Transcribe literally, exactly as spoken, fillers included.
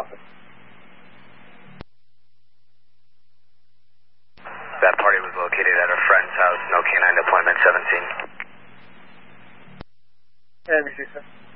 office. That party was located at a friend's house, no canine deployment seventeen. And we see, sir.